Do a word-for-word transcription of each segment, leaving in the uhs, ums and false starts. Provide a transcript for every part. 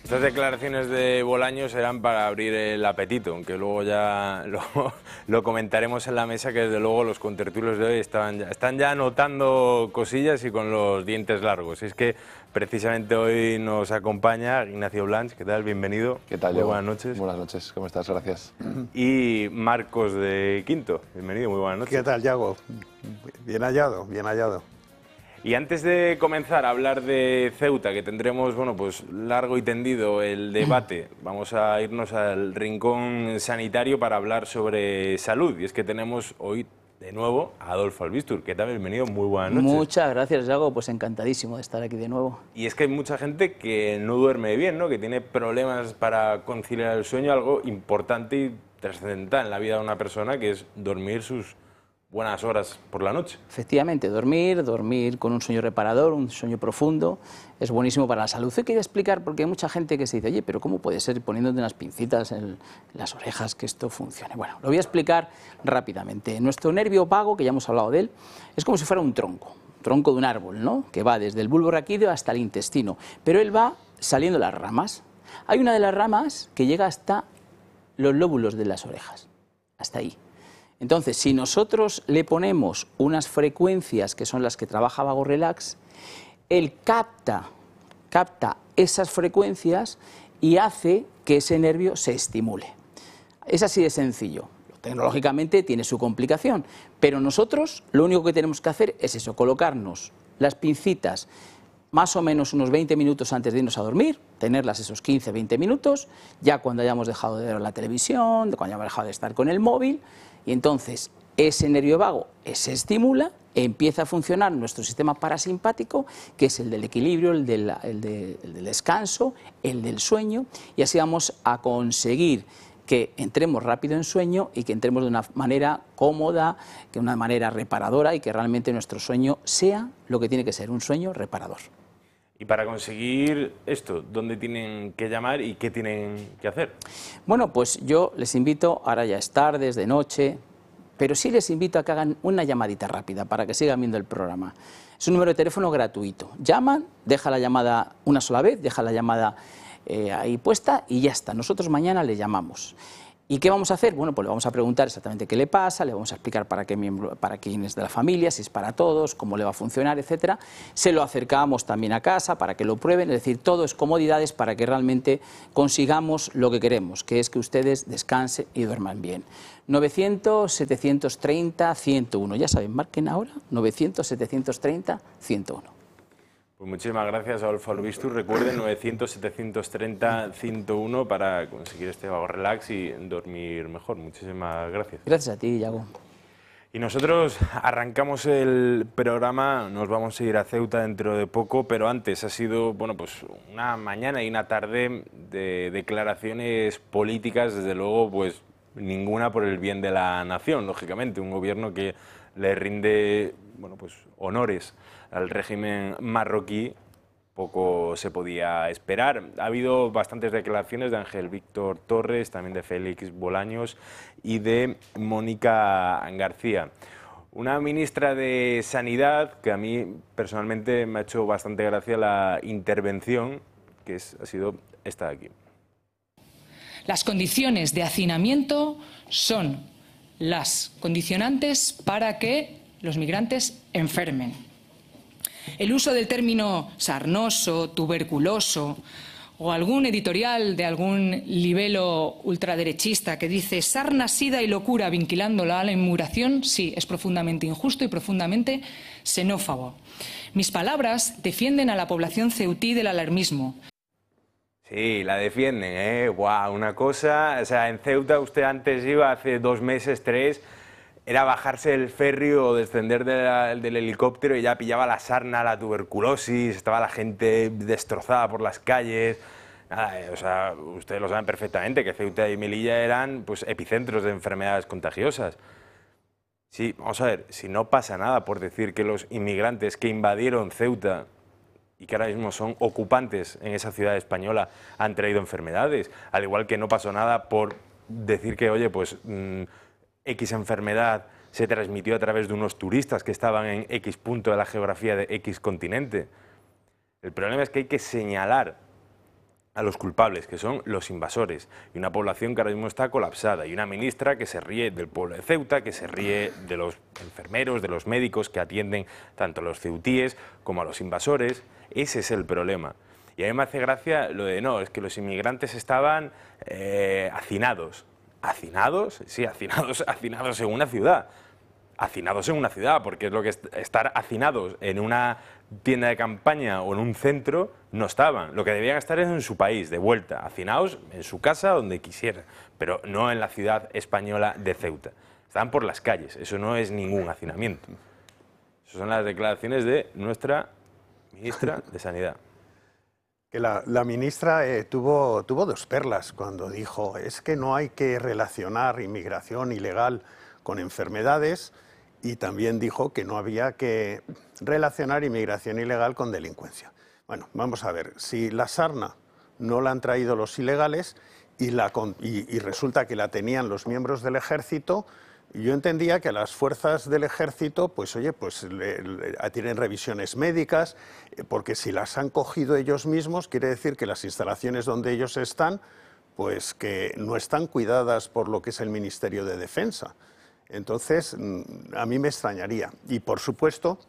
Estas declaraciones de Bolaños eran para abrir el apetito, aunque luego ya lo, lo comentaremos en la mesa, que desde luego los contertulios de hoy están ya, están ya anotando cosillas y con los dientes largos. Es que precisamente hoy nos acompaña Ignacio Blanch. ¿Qué tal? Bienvenido. ¿Qué tal, muy Diego? buenas noches. Buenas noches, ¿cómo estás? Gracias. Y Marcos de Quinto. Bienvenido, muy buenas noches. ¿Qué tal, Yago? Bien hallado, bien hallado. Y antes de comenzar a hablar de Ceuta, que tendremos, bueno, pues largo y tendido el debate, vamos a irnos al rincón sanitario para hablar sobre salud. Y es que tenemos hoy de nuevo a Adolfo Albistur. ¿Qué tal? Bienvenido, muy buenas noches. Muchas gracias, Yago, pues encantadísimo de estar aquí de nuevo. Y es que hay mucha gente que no duerme bien, ¿no? Que tiene problemas para conciliar el sueño, algo importante y trascendental en la vida de una persona, que es dormir sus buenas horas por la noche. Efectivamente, dormir, dormir con un sueño reparador, un sueño profundo, es buenísimo para la salud. Yo quería explicar, porque hay mucha gente que se dice, oye, pero ¿cómo puede ser poniéndote unas pincitas en las orejas que esto funcione? Bueno, lo voy a explicar rápidamente. Nuestro nervio vago, que ya hemos hablado de él, es como si fuera un tronco, un tronco de un árbol, ¿no? Que va desde el bulbo raquídeo hasta el intestino, pero él va saliendo las ramas. Hay una de las ramas que llega hasta los lóbulos de las orejas, hasta ahí. Entonces, si nosotros le ponemos unas frecuencias que son las que trabaja Vago Relax, él capta, capta esas frecuencias y hace que ese nervio se estimule. Es así de sencillo. Tecnológicamente tiene su complicación, pero nosotros lo único que tenemos que hacer es eso, colocarnos las pincitas más o menos unos veinte minutos antes de irnos a dormir, tenerlas esos quince a veinte minutos, ya cuando hayamos dejado de ver la televisión, cuando hayamos dejado de estar con el móvil, y entonces ese nervio vago se estimula, empieza a funcionar nuestro sistema parasimpático, que es el del equilibrio, el del, el de, el del descanso, el del sueño, y así vamos a conseguir que entremos rápido en sueño y que entremos de una manera cómoda, de una manera reparadora y que realmente nuestro sueño sea lo que tiene que ser, un sueño reparador. Y para conseguir esto, ¿dónde tienen que llamar y qué tienen que hacer? Bueno, pues yo les invito, ahora ya es tarde, es de noche, pero sí les invito a que hagan una llamadita rápida para que sigan viendo el programa. Es un número de teléfono gratuito. Llaman, deja la llamada una sola vez, deja la llamada eh, ahí puesta y ya está. Nosotros mañana le llamamos. ¿Y qué vamos a hacer? Bueno, pues le vamos a preguntar exactamente qué le pasa, le vamos a explicar para qué miembro, para quién es de la familia, si es para todos, cómo le va a funcionar, etcétera. Se lo acercamos también a casa para que lo prueben, es decir, todo es comodidades para que realmente consigamos lo que queremos, que es que ustedes descansen y duerman bien. novecientos, setecientos treinta, ciento uno, ya saben, marquen ahora, novecientos, setecientos treinta, ciento uno. Pues muchísimas gracias, Adolfo Albistur. Recuerden, novecientos, setecientos treinta, ciento uno para conseguir este Vago Relax y dormir mejor. Muchísimas gracias. Gracias a ti, Yago. Y nosotros arrancamos el programa, nos vamos a ir a Ceuta dentro de poco, pero antes ha sido, bueno, pues una mañana y una tarde de declaraciones políticas, desde luego, pues ninguna por el bien de la nación, lógicamente. Un gobierno que le rinde, bueno, pues honores al régimen marroquí, poco se podía esperar. Ha habido bastantes declaraciones de Ángel Víctor Torres, también de Félix Bolaños y de Mónica García. Una ministra de Sanidad que a mí personalmente me ha hecho bastante gracia la intervención, que es, ha sido esta de aquí. Las condiciones de hacinamiento son las condicionantes para que los migrantes enfermen. El uso del término sarnoso, tuberculoso o algún editorial de algún libelo ultraderechista que dice sarna, sida y locura vinculándola a la inmigración, sí, es profundamente injusto y profundamente xenófobo. Mis palabras defienden a la población ceutí del alarmismo. Sí, la defienden, ¿eh? Guau, una cosa, o sea, en Ceuta usted antes iba, hace dos meses, tres, era bajarse del ferry o descender de la, del helicóptero y ya pillaba la sarna, la tuberculosis, estaba la gente destrozada por las calles. Nada, o sea, ustedes lo saben perfectamente, que Ceuta y Melilla eran pues, epicentros de enfermedades contagiosas. Sí, vamos a ver, si no pasa nada por decir que los inmigrantes que invadieron Ceuta y que ahora mismo son ocupantes en esa ciudad española han traído enfermedades, al igual que no pasó nada por decir que, oye, pues mmm, X enfermedad se transmitió a través de unos turistas que estaban en X punto de la geografía de X continente. El problema es que hay que señalar a los culpables, que son los invasores, y una población que ahora mismo está colapsada, y una ministra que se ríe del pueblo de Ceuta, que se ríe de los enfermeros, de los médicos que atienden tanto a los ceutíes como a los invasores. Ese es el problema. Y a mí me hace gracia lo de, no, es que los inmigrantes estaban eh, hacinados. ¿Hacinados? Sí, hacinados, hacinados en una ciudad. Hacinados en una ciudad, porque es lo que es estar hacinados en una tienda de campaña o en un centro, no estaban. Lo que debían estar es en su país, de vuelta, hacinados en su casa, donde quisieran, pero no en la ciudad española de Ceuta. Estaban por las calles, eso no es ningún hacinamiento. Esas son las declaraciones de nuestra ministra de Sanidad. Que la, la ministra eh, tuvo, tuvo dos perlas cuando dijo, es que no hay que relacionar inmigración ilegal con enfermedades, y también dijo que no había que relacionar inmigración ilegal con delincuencia. Bueno, vamos a ver, si la sarna no la han traído los ilegales y, la, y, y resulta que la tenían los miembros del ejército, yo entendía que las fuerzas del ejército, pues oye, pues le, le, tienen revisiones médicas, porque si las han cogido ellos mismos, quiere decir que las instalaciones donde ellos están, pues que no están cuidadas por lo que es el Ministerio de Defensa. Entonces, a mí me extrañaría. Y, por supuesto,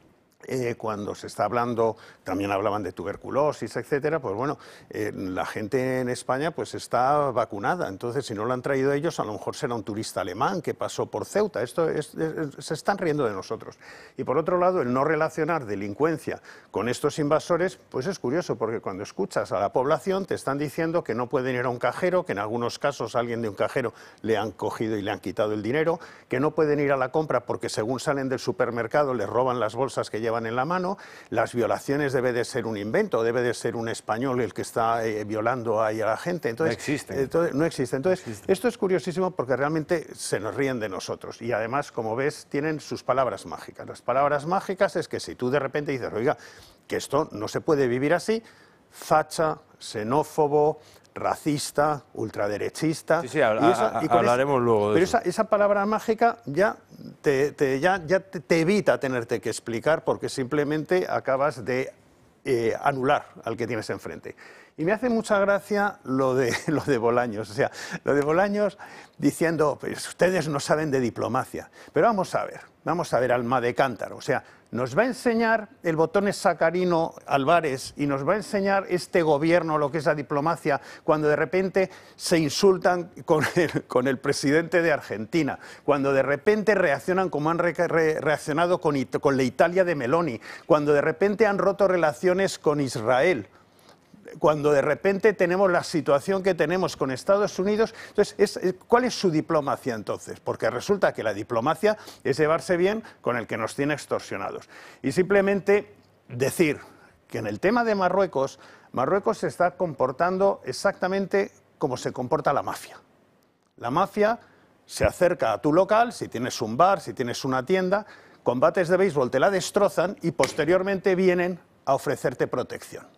eh, cuando se está hablando, también hablaban de tuberculosis, etcétera, pues bueno, eh, la gente en España pues está vacunada. Entonces, si no lo han traído ellos, a lo mejor será un turista alemán que pasó por Ceuta. Esto es, es, se están riendo de nosotros. Y, por otro lado, el no relacionar delincuencia con estos invasores, pues es curioso, porque cuando escuchas a la población te están diciendo que no pueden ir a un cajero, que en algunos casos a alguien de un cajero le han cogido y le han quitado el dinero, que no pueden ir a la compra porque según salen del supermercado les roban las bolsas que llevan en la mano. Las violaciones debe de ser un invento, debe de ser un español el que está eh, violando ahí a la gente. Entonces, no existe. Entonces, no existe. Entonces, no existe. Esto es curiosísimo porque realmente se nos ríen de nosotros y además, como ves, tienen sus palabras mágicas. Las palabras mágicas es que si tú de repente dices, oiga, que esto no se puede vivir así, facha, xenófobo, racista, ultraderechista. Sí, sí, habla, y esa, y hablaremos esa, luego de pero eso. Esa, esa palabra mágica ya, te, te, ya, ya te, te evita tenerte que explicar porque simplemente acabas de eh, anular al que tienes enfrente. Y me hace mucha gracia lo de, lo de Bolaños, o sea, lo de Bolaños diciendo, pues ustedes no saben de diplomacia. Pero vamos a ver, vamos a ver, alma de cántaro, o sea, nos va a enseñar el botones Sacarino Álvarez y nos va a enseñar este gobierno lo que es la diplomacia cuando de repente se insultan con el, con el presidente de Argentina, cuando de repente reaccionan como han re, re, reaccionado con, con la Italia de Meloni, cuando de repente han roto relaciones con Israel, cuando de repente tenemos la situación que tenemos con Estados Unidos. Entonces, es, ¿cuál es su diplomacia entonces? Porque resulta que la diplomacia es llevarse bien con el que nos tiene extorsionados. Y simplemente decir que en el tema de Marruecos, Marruecos se está comportando exactamente como se comporta la mafia. La mafia se acerca a tu local, si tienes un bar, si tienes una tienda, con bates de béisbol te la destrozan y posteriormente vienen a ofrecerte protección.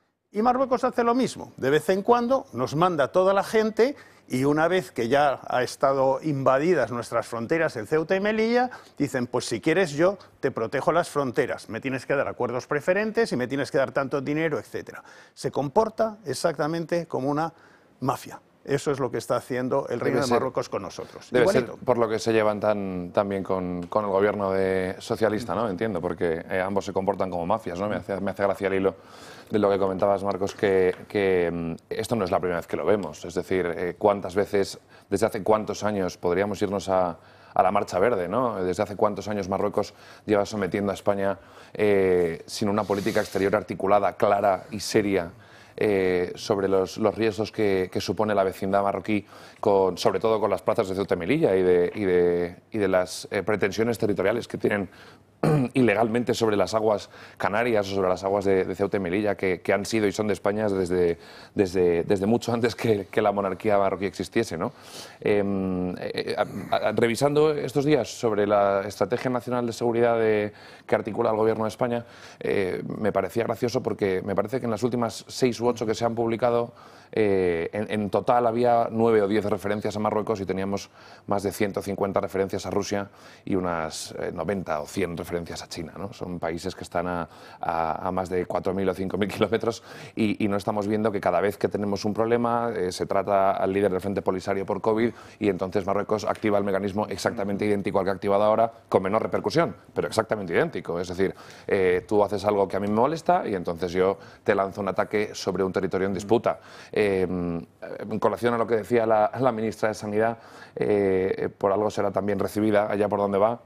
Y Marruecos hace lo mismo, de vez en cuando nos manda toda la gente y una vez que ya ha estado invadidas nuestras fronteras en Ceuta y Melilla, dicen, pues si quieres yo te protejo las fronteras, me tienes que dar acuerdos preferentes y me tienes que dar tanto dinero, etcétera. Se comporta exactamente como una mafia. Eso es lo que está haciendo el Reino de Marruecos con nosotros. Debe ser por lo que se llevan tan, tan bien con, con el gobierno de socialista, ¿no? Entiendo, porque eh, ambos se comportan como mafias, ¿no? Me hace, me hace gracia el hilo de lo que comentabas, Marcos, que, que esto no es la primera vez que lo vemos. Es decir, eh, cuántas veces, desde hace cuántos años podríamos irnos a, a la Marcha Verde, ¿no? Desde hace cuántos años Marruecos lleva sometiendo a España eh, sin una política exterior articulada, clara y seria, Eh, sobre los, los riesgos que, que supone la vecindad marroquí, con, sobre todo con las plazas de Ceuta y Melilla y de, y de, y de las eh, pretensiones territoriales que tienen ilegalmente sobre las aguas canarias o sobre las aguas de, de Ceuta y Melilla, que, que han sido y son de España desde, desde, desde mucho antes que, que la monarquía marroquí existiese, ¿no? Eh, eh, a, a, revisando estos días sobre la Estrategia Nacional de Seguridad de, que articula el Gobierno de España, eh, me parecía gracioso porque me parece que en las últimas seis u ocho que se han publicado, eh, en, en total había nueve o diez referencias a Marruecos y teníamos más de ciento cincuenta referencias a Rusia y unas eh, noventa o cien referencias referencias a China, ¿no? Son países que están a, a, a más de cuatro mil o cinco mil kilómetros y, y no estamos viendo que cada vez que tenemos un problema eh, se trata al líder del Frente Polisario por COVID y entonces Marruecos activa el mecanismo exactamente idéntico al que ha activado ahora, con menor repercusión, pero exactamente idéntico. Es decir, eh, tú haces algo que a mí me molesta y entonces yo te lanzo un ataque sobre un territorio en disputa. Eh, en colación a lo que decía la, la ministra de Sanidad, eh, por algo será también recibida allá por donde va.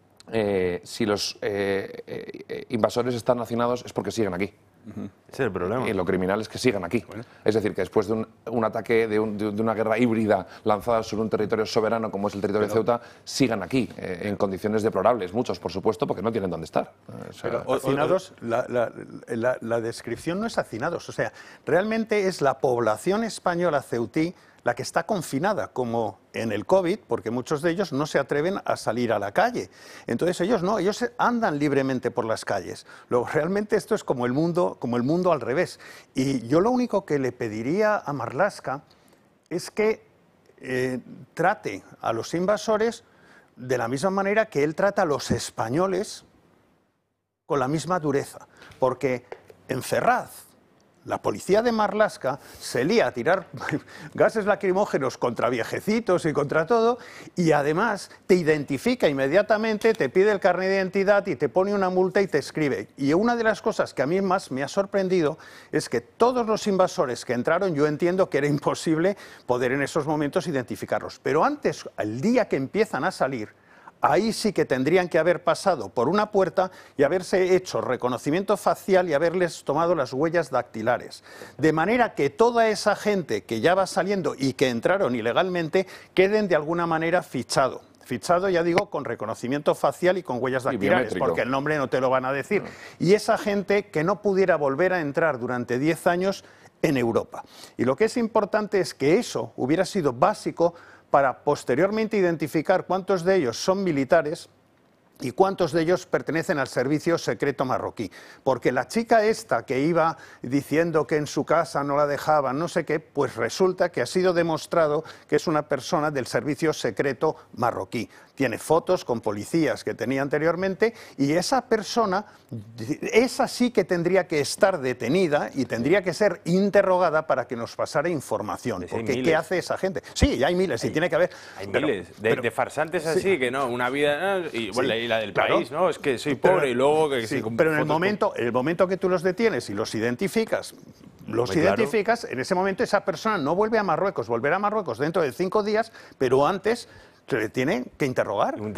Eh, si los eh, eh, invasores están hacinados es porque siguen aquí. Uh-huh. Ese es el problema. Y lo criminal es que sigan aquí. Bueno. Es decir, que después de un, un ataque, de, un, de una guerra híbrida lanzada sobre un territorio soberano como es el territorio pero, de Ceuta, sigan aquí, eh, en condiciones deplorables. Muchos, por supuesto, porque no tienen dónde estar. O sea, pero hacinados, la, la, la, la descripción no es hacinados. O sea, realmente es la población española ceutí la que está confinada, como en el COVID, porque muchos de ellos no se atreven a salir a la calle. Entonces ellos no, ellos andan libremente por las calles. Luego, realmente esto es como el mundo, como el mundo al revés. Y yo lo único que le pediría a Marlaska es que eh, trate a los invasores de la misma manera que él trata a los españoles, con la misma dureza. Porque en Ferraz, la policía de Marlaska se lía a tirar gases lacrimógenos contra viejecitos y contra todo, y además te identifica inmediatamente, te pide el carnet de identidad y te pone una multa y te escribe. Y una de las cosas que a mí más me ha sorprendido es que todos los invasores que entraron, yo entiendo que era imposible poder en esos momentos identificarlos. Pero antes, el día que empiezan a salir, ahí sí que tendrían que haber pasado por una puerta y haberse hecho reconocimiento facial y haberles tomado las huellas dactilares. De manera que toda esa gente que ya va saliendo y que entraron ilegalmente queden de alguna manera fichado. Fichado, ya digo, con reconocimiento facial y con huellas dactilares, porque el nombre no te lo van a decir. Y esa gente que no pudiera volver a entrar durante diez años en Europa. Y lo que es importante es que eso hubiera sido básico para posteriormente identificar cuántos de ellos son militares y cuántos de ellos pertenecen al servicio secreto marroquí. Porque la chica esta que iba diciendo que en su casa no la dejaban, no sé qué, pues resulta que ha sido demostrado que es una persona del servicio secreto marroquí. Tiene fotos con policías que tenía anteriormente y esa persona, esa sí que tendría que estar detenida y tendría que ser interrogada para que nos pasara información. Pues porque ¿qué hace esa gente? Sí, ya hay miles, hay, y tiene que haber... Hay pero, miles de, pero, de farsantes así, sí, que no, una vida... ¿no? Y, bueno, sí, y la del claro, país, ¿no? Es que soy pobre pero, y luego... que sí, sí, pero en el momento, en el momento que tú los detienes y los identificas... Los Muy identificas, claro. En ese momento esa persona no vuelve a Marruecos, volverá a Marruecos dentro de cinco días, pero antes se le tienen que interrogar.